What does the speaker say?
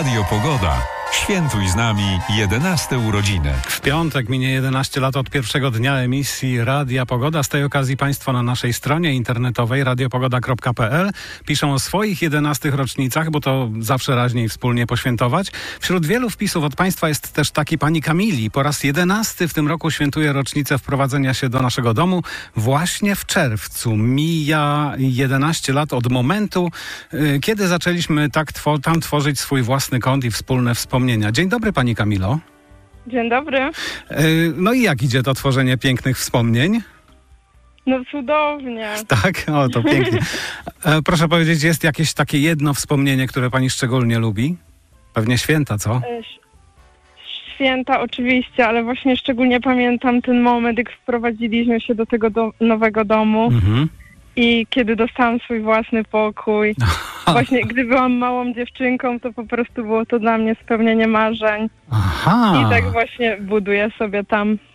Radio Pogoda. Świętuj z nami 11 urodziny. W piątek minie 11 lat od pierwszego dnia emisji Radia Pogoda. Z tej okazji Państwo na naszej stronie internetowej radiopogoda.pl piszą o swoich 11 rocznicach, bo to zawsze raźniej wspólnie poświętować. Wśród wielu wpisów od Państwa jest też taki pani Kamili. Po raz 11 w tym roku świętuje rocznicę wprowadzenia się do naszego domu. Właśnie w czerwcu mija 11 lat od momentu, kiedy zaczęliśmy tam tworzyć swój własny kąt i wspólne wspomnienia. Dzień dobry, pani Kamilo. Dzień dobry. No i jak idzie to tworzenie pięknych wspomnień? No cudownie. Tak? O, to pięknie. Proszę powiedzieć, jest jakieś takie jedno wspomnienie, które pani szczególnie lubi? Pewnie święta, co? Święta oczywiście, ale właśnie szczególnie pamiętam ten moment, jak wprowadziliśmy się do tego nowego domu i kiedy dostałam swój własny pokój. Właśnie gdy byłam małą dziewczynką, to po prostu było to dla mnie spełnienie marzeń. Aha. I tak właśnie buduję sobie tam